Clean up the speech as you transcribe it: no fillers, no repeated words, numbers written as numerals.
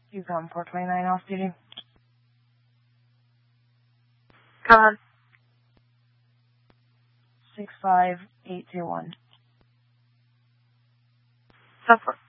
Yukon 429 off duty. Come on. 65821. Suffer.